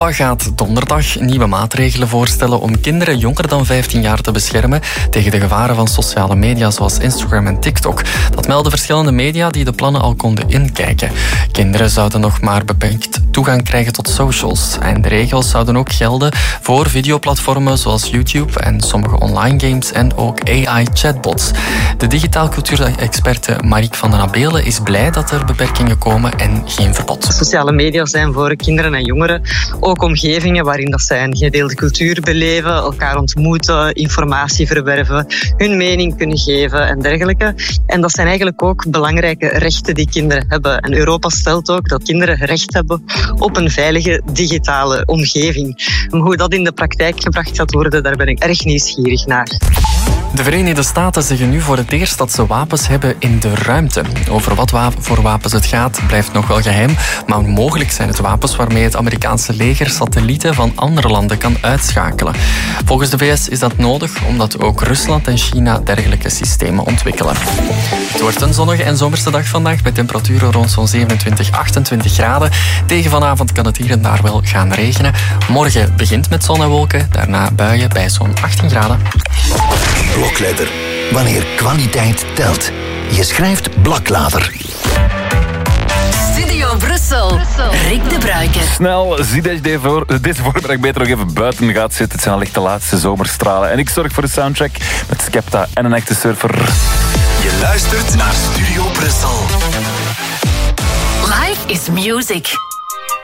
Gaat donderdag nieuwe maatregelen voorstellen om kinderen jonger dan 15 jaar te beschermen tegen de gevaren van sociale media zoals Instagram en TikTok. Dat melden verschillende media die de plannen al konden inkijken. Kinderen zouden nog maar beperkt toegang krijgen tot socials. En de regels zouden ook gelden voor videoplatformen zoals YouTube en sommige online games en ook AI-chatbots. De digitaal cultuurexperte Marieke van den Abelen is blij dat er beperkingen komen en geen verbod. Sociale media zijn voor kinderen en jongeren ook omgevingen waarin dat zij een gedeelde cultuur beleven, elkaar ontmoeten, informatie verwerven, hun mening kunnen geven en dergelijke. En dat zijn eigenlijk ook belangrijke rechten die kinderen hebben. En Europa stelt ook dat kinderen recht hebben op een veilige digitale omgeving. Hoe dat in de praktijk gebracht gaat worden, daar ben ik erg nieuwsgierig naar. De Verenigde Staten zeggen nu voor het eerst dat ze wapens hebben in de ruimte. Over wat voor wapens het gaat, blijft nog wel geheim. Maar mogelijk zijn het wapens waarmee het Amerikaanse leger satellieten van andere landen kan uitschakelen. Volgens de VS is dat nodig omdat ook Rusland en China dergelijke systemen ontwikkelen. Het wordt een zonnige en zomerse dag vandaag met temperaturen rond zo'n 27, 28 graden. Tegen vanavond kan het hier en daar wel gaan regenen. Morgen begint met zon en wolken, daarna buien bij zo'n 18 graden. Blokletter. Wanneer kwaliteit telt. Je schrijft Blaklader. Studio Brussel. Rick de Bruijker. Snel, zie dat je deze voormiddag beter nog even buiten gaat zitten. Het zijn allicht de laatste zomerstralen. En ik zorg voor de soundcheck met Skepta en een echte surfer. Je luistert naar Studio Brussel. Life is music.